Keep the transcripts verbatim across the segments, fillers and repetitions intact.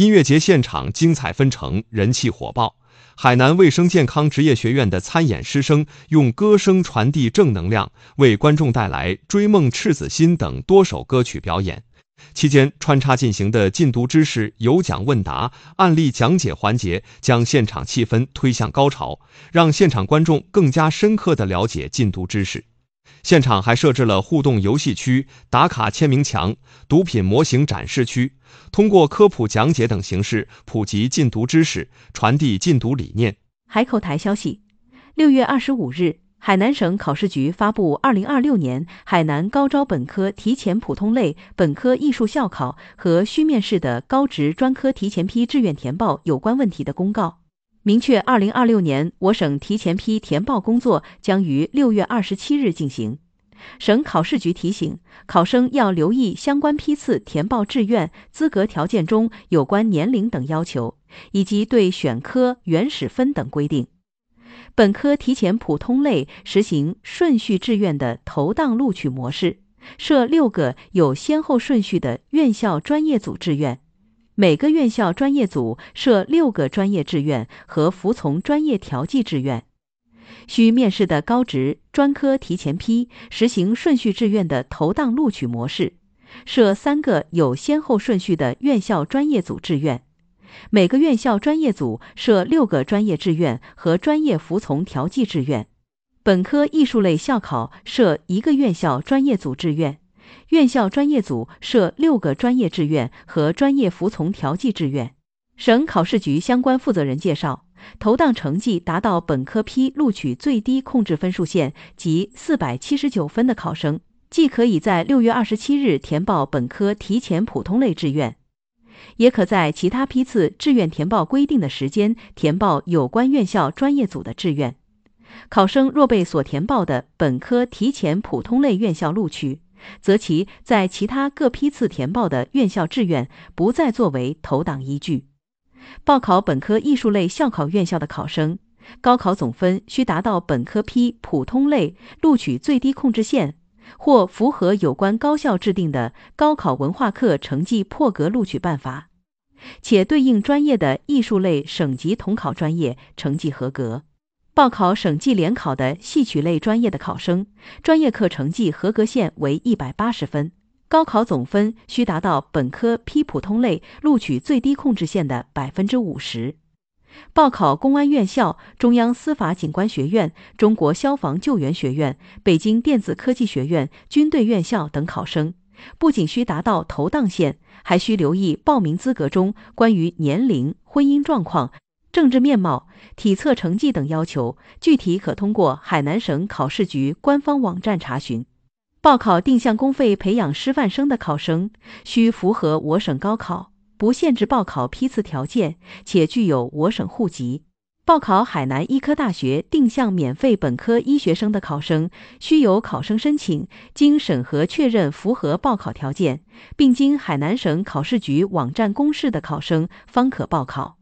音乐节现场精彩纷呈，人气火爆。海南卫生健康职业学院的参演师生用歌声传递正能量，为观众带来《追梦赤子心》等多首歌曲表演。期间穿插进行的禁毒知识有奖问答、案例讲解环节，将现场气氛推向高潮，让现场观众更加深刻地了解禁毒知识。现场还设置了互动游戏区、打卡签名墙、毒品模型展示区，通过科普讲解等形式普及禁毒知识，传递禁毒理念。 海口台消息，六月二十五日，海南省考试局发布二零二六年海南高招本科提前普通类本科艺术校考和虚面试的高职专科提前批志愿填报有关问题的公告，明确二零二六年我省提前批填报工作将于六月二十七日进行。省考试局提醒，考生要留意相关批次填报志愿资格条件中有关年龄等要求，以及对选科、原始分等规定。本科提前普通类实行顺序志愿的投档录取模式，设六个有先后顺序的院校专业组志愿，每个院校专业组设六个专业志愿和服从专业调剂志愿。需面试的高职专科提前批实行顺序志愿的投档录取模式，设三个有先后顺序的院校专业组志愿，每个院校专业组设六个专业志愿和专业服从调剂志愿。本科艺术类校考设一个院校专业组志愿，院校专业组设六个专业志愿和专业服从调剂志愿。省考试局相关负责人介绍，投档成绩达到本科批录取最低控制分数线及四百七十九分的考生，既可以在六月二十七日填报本科提前普通类志愿，也可在其他批次志愿填报规定的时间填报有关院校专业组的志愿。考生若被所填报的本科提前普通类院校录取，则其在其他各批次填报的院校志愿不再作为投档依据。报考本科艺术类校考院校的考生，高考总分需达到本科批普通类录取最低控制线，或符合有关高校制定的高考文化课成绩破格录取办法，且对应专业的艺术类省级统考专业成绩合格。报考省际联考的戏曲类专业的考生，专业课成绩合格线为一百八十分，高考总分需达到本科批普通类录取最低控制线的 百分之五十。 报考公安院校、中央司法警官学院、中国消防救援学院、北京电子科技学院、军队院校等考生，不仅需达到投档线，还需留意报名资格中关于年龄、婚姻状况、政治面貌、体测成绩等要求，具体可通过海南省考试局官方网站查询。报考定向公费培养师范生的考生，需符合我省高考，不限制报考批次条件，且具有我省户籍。报考海南医科大学定向免费本科医学生的考生，需由考生申请，经审核确认符合报考条件，并经海南省考试局网站公示的考生方可报考。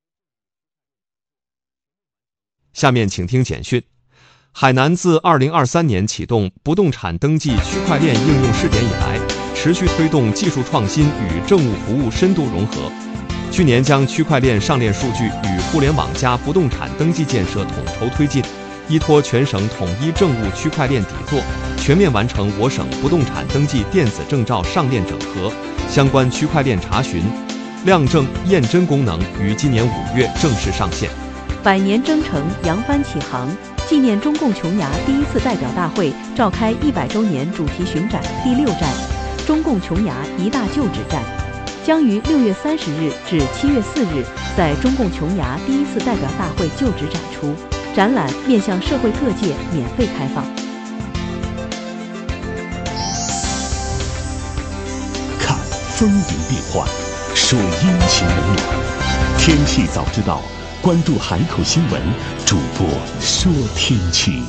下面请听简讯。海南自二零二三年启动不动产登记区块链应用试点以来，持续推动技术创新与政务服务深度融合。去年将区块链上链数据与互联网加不动产登记建设统筹推进，依托全省统一政务区块链底座，全面完成我省不动产登记电子证照上链整合，相关区块链查询、量证验真功能于今年五月正式上线。 百年征程扬帆起航，纪念中共琼崖第一次代表大会召开一百周年主题巡展第六站中共琼崖一大旧址站，将于六月三十日至七月四日在中共琼崖第一次代表大会旧址展出。展览面向社会各界免费开放。 看风云变幻，说阴晴冷暖，天气早知道。关注海口新闻，主播说天气。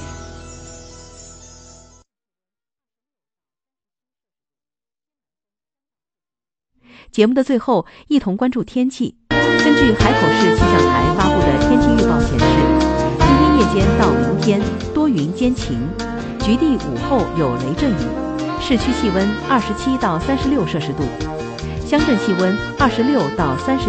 节目的最后，一同关注天气。根据海口市气象台发布的天气预报显示，今天夜间到明天多云间晴，局地午后有雷阵雨，市区气温二十七到三十六摄氏度，乡镇气温二十六到三十。